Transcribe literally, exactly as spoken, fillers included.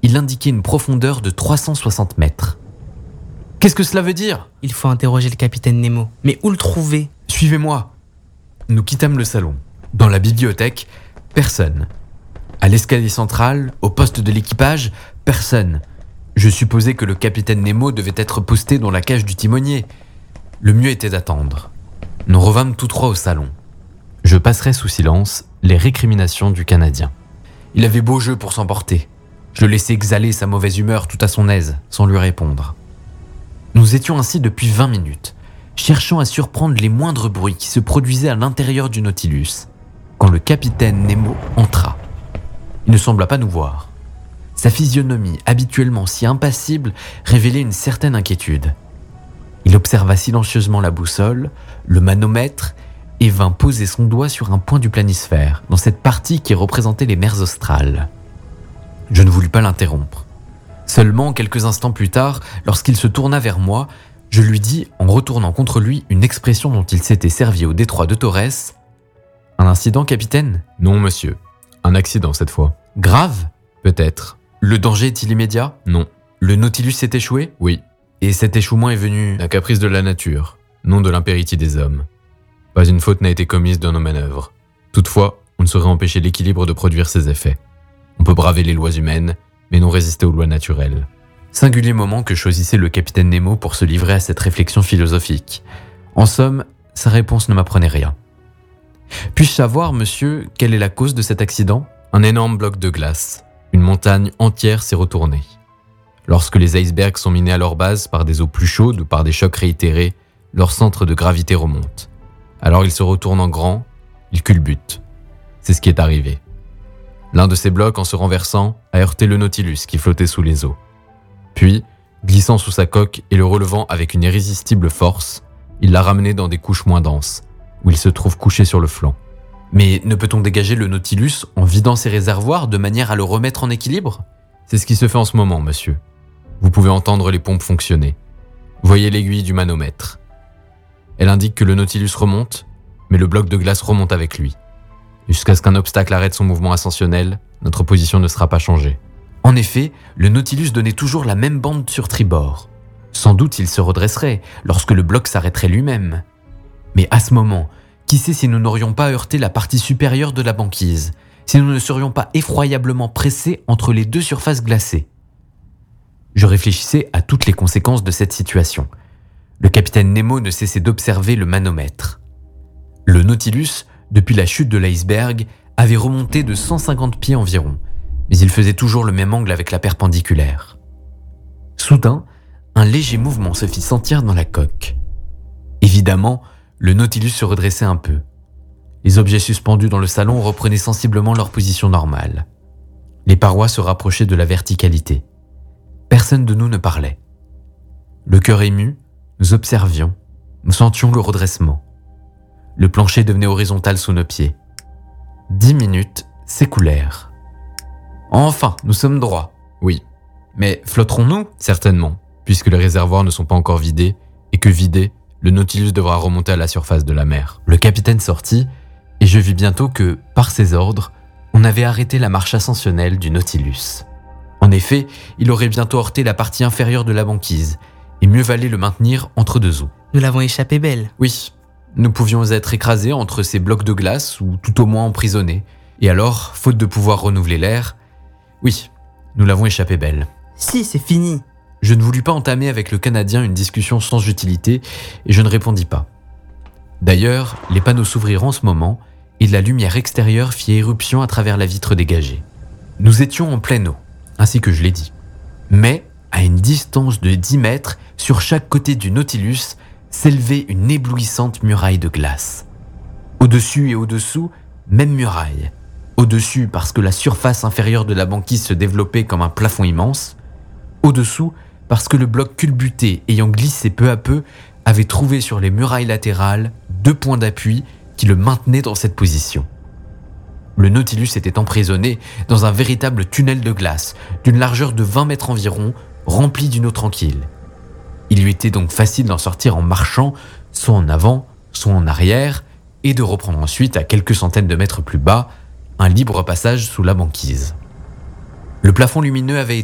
il indiquait une profondeur de trois cent soixante mètres. Qu'est-ce que cela veut dire ? Il faut interroger le capitaine Nemo. Mais où le trouver ? Suivez-moi. Nous quittâmes le salon. Dans la bibliothèque, personne. À l'escalier central, au poste de l'équipage, personne. Je supposais que le capitaine Nemo devait être posté dans la cage du timonier. Le mieux était d'attendre. Nous revînmes tous trois au salon. Je passerai sous silence les récriminations du Canadien. Il avait beau jeu pour s'emporter. Je le laissais exhaler sa mauvaise humeur tout à son aise, sans lui répondre. Nous étions ainsi depuis vingt minutes, cherchant à surprendre les moindres bruits qui se produisaient à l'intérieur du Nautilus, quand le capitaine Nemo entra. Il ne sembla pas nous voir. Sa physionomie, habituellement si impassible, révélait une certaine inquiétude. Il observa silencieusement la boussole, le manomètre, et vint poser son doigt sur un point du planisphère, dans cette partie qui représentait les mers australes. Je ne voulus pas l'interrompre. Seulement, quelques instants plus tard, lorsqu'il se tourna vers moi, je lui dis, en retournant contre lui une expression dont il s'était servi au détroit de Torres. « Un incident, capitaine ?»« Non, monsieur. Un accident cette fois. »« Grave ? Peut-être. »« Le danger est-il immédiat ? » ?»« Non. »« Le Nautilus s'est échoué ? » ?»« Oui. »« Et cet échouement est venu… » ?»« Un caprice de la nature, non de l'impéritie des hommes. Pas une faute n'a été commise dans nos manœuvres. Toutefois, on ne saurait empêcher l'équilibre de produire ses effets. On peut braver les lois humaines, mais non résister aux lois naturelles. » Singulier moment que choisissait le capitaine Nemo pour se livrer à cette réflexion philosophique. En somme, sa réponse ne m'apprenait rien. « Puis-je savoir, monsieur, quelle est la cause de cet accident ?» ?»« Un énorme bloc de glace. Une montagne entière s'est retournée. Lorsque les icebergs sont minés à leur base par des eaux plus chaudes ou par des chocs réitérés, leur centre de gravité remonte. Alors ils se retournent en grand, ils culbutent. C'est ce qui est arrivé. L'un de ces blocs, en se renversant, a heurté le Nautilus qui flottait sous les eaux. Puis, glissant sous sa coque et le relevant avec une irrésistible force, il l'a ramené dans des couches moins denses, où il se trouve couché sur le flanc. Mais ne peut-on dégager le Nautilus en vidant ses réservoirs de manière à le remettre en équilibre ? C'est ce qui se fait en ce moment, monsieur. Vous pouvez entendre les pompes fonctionner. Voyez l'aiguille du manomètre. Elle indique que le Nautilus remonte, mais le bloc de glace remonte avec lui. Jusqu'à ce qu'un obstacle arrête son mouvement ascensionnel, notre position ne sera pas changée. En effet, le Nautilus donnait toujours la même bande sur tribord. Sans doute il se redresserait lorsque le bloc s'arrêterait lui-même. Mais à ce moment, qui sait si nous n'aurions pas heurté la partie supérieure de la banquise, si nous ne serions pas effroyablement pressés entre les deux surfaces glacées. Je réfléchissais à toutes les conséquences de cette situation. Le capitaine Nemo ne cessait d'observer le manomètre. Le Nautilus, depuis la chute de l'iceberg, avait remonté de cent cinquante pieds environ, mais il faisait toujours le même angle avec la perpendiculaire. Soudain, un léger mouvement se fit sentir dans la coque. Évidemment, le Nautilus se redressait un peu. Les objets suspendus dans le salon reprenaient sensiblement leur position normale. Les parois se rapprochaient de la verticalité. Personne de nous ne parlait. Le cœur ému, nous observions, nous sentions le redressement. Le plancher devenait horizontal sous nos pieds. Dix minutes s'écoulèrent. Enfin, nous sommes droits. Oui. Mais flotterons-nous ? Certainement, puisque les réservoirs ne sont pas encore vidés, et que vidés, le Nautilus devra remonter à la surface de la mer. Le capitaine sortit, et je vis bientôt que, par ses ordres, on avait arrêté la marche ascensionnelle du Nautilus. En effet, il aurait bientôt heurté la partie inférieure de la banquise, et mieux valait le maintenir entre deux eaux. Nous l'avons échappé belle. Oui, nous pouvions être écrasés entre ces blocs de glace, ou tout au moins emprisonnés. Et alors, faute de pouvoir renouveler l'air, oui, nous l'avons échappé belle. Si, c'est fini. Je ne voulus pas entamer avec le Canadien une discussion sans utilité, et je ne répondis pas. D'ailleurs, les panneaux s'ouvrirent en ce moment, et la lumière extérieure fit éruption à travers la vitre dégagée. Nous étions en pleine eau, ainsi que je l'ai dit. Mais, à une distance de dix mètres, sur chaque côté du Nautilus, s'élevait une éblouissante muraille de glace. Au-dessus et au-dessous, même muraille. Au-dessus parce que la surface inférieure de la banquise se développait comme un plafond immense. Au-dessous parce que le bloc culbuté ayant glissé peu à peu avait trouvé sur les murailles latérales deux points d'appui qui le maintenaient dans cette position. Le Nautilus était emprisonné dans un véritable tunnel de glace d'une largeur de vingt mètres environ, rempli d'une eau tranquille. Il lui était donc facile d'en sortir en marchant, soit en avant, soit en arrière, et de reprendre ensuite, à quelques centaines de mètres plus bas, un libre passage sous la banquise. Le plafond lumineux avait